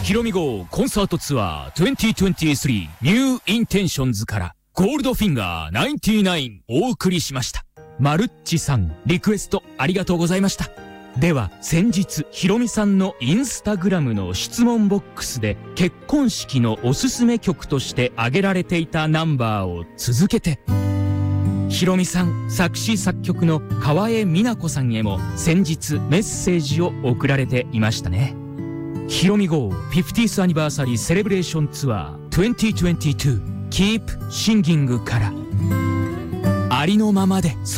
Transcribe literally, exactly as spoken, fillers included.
ヒロミ号コンサートツアーにせんにじゅうさんニューインテンションズからゴールドフィンガーナインティナインお送りしました。まるっちさん、リクエストありがとうございました。では先日ヒロミさんのインスタグラムの質問ボックスで結婚式のおすすめ曲として挙げられていたナンバーを続けて、ヒロミさん作詞作曲の川江美奈子さんへも先日メッセージを送られていましたね。ヒロミ号 フィフティース アニバーサリーセレブレーションツアーにせんにじゅうに Keep Singing からありのままで